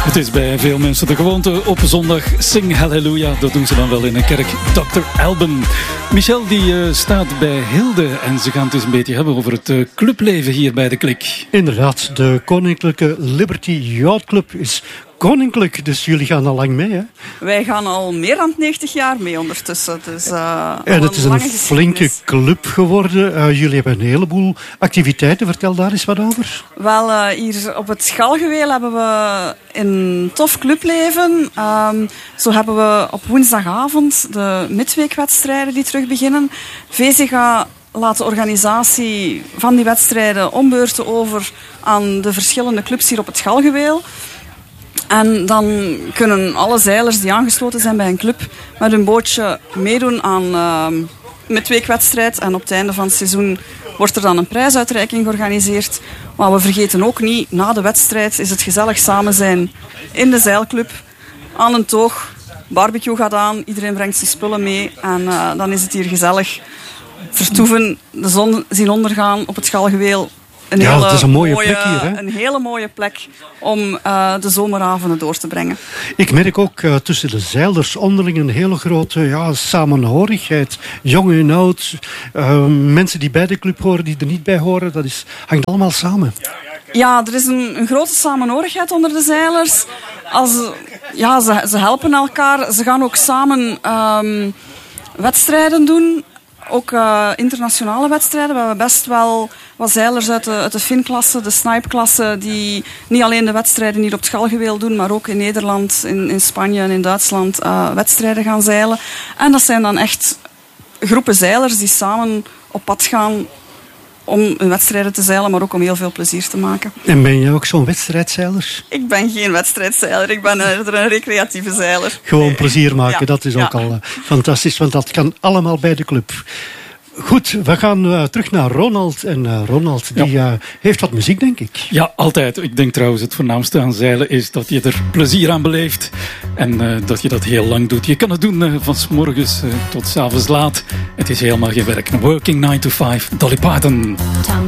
Het is bij veel mensen de gewoonte op zondag Sing Halleluja. Dat doen ze dan wel in een kerk. Dr. Alban. Michel die staat bij Hilde en ze gaan het eens een beetje hebben over het clubleven hier bij de Klik. Inderdaad, de Koninklijke Liberty Yacht Club is koninklijk, dus jullie gaan al lang mee, hè? Wij gaan al meer dan 90 jaar mee ondertussen. Dus, en het is een flinke club geworden. Jullie hebben een heleboel activiteiten. Vertel daar eens wat over. Wel, hier op het Schalgeweel hebben we een tof clubleven. Zo hebben we op woensdagavond de midweekwedstrijden die terug beginnen. VCGA laat de organisatie van die wedstrijden ombeurten over aan de verschillende clubs hier op het Schalgeweel. En dan kunnen alle zeilers die aangesloten zijn bij een club met hun bootje meedoen aan midweekwedstrijd. En op het einde van het seizoen wordt er dan een prijsuitreiking georganiseerd. Maar we vergeten ook niet, na de wedstrijd is het gezellig samen zijn in de zeilclub. Aan een toog, barbecue gaat aan, iedereen brengt zijn spullen mee. En dan is het hier gezellig vertoeven, de zon zien ondergaan op het Schalgeweel. Het is een mooie plek hier, hè? Een hele mooie plek om de zomeravonden door te brengen. Ik merk ook tussen de zeilers onderling een hele grote samenhorigheid. Jong en oud, mensen die bij de club horen, die er niet bij horen, dat hangt allemaal samen. Ja, er is een grote samenhorigheid onder de zeilers. Ze helpen elkaar. Ze gaan ook samen wedstrijden doen. Ook internationale wedstrijden. We hebben best wel wat zeilers uit de Fin-klasse, de Snipe-klasse, die niet alleen de wedstrijden hier op het Schalgeweel doen, maar ook in Nederland, in Spanje en in Duitsland wedstrijden gaan zeilen. En dat zijn dan echt groepen zeilers die samen op pad gaan om hun wedstrijden te zeilen, maar ook om heel veel plezier te maken. En ben jij ook zo'n wedstrijdzeiler? Ik ben geen wedstrijdzeiler, ik ben een recreatieve zeiler. Gewoon plezier maken, dat is ook al fantastisch, want dat kan allemaal bij de club. Goed, we gaan terug naar Ronald. En Ronald, die heeft wat muziek, denk ik. Ja, altijd. Ik denk trouwens het voornaamste aan zeilen is dat je er plezier aan beleeft. En dat je dat heel lang doet. Je kan het doen van 's morgens tot 's avonds laat. Het is helemaal geen werk. Working 9 to 5, Dolly Parton. Tongue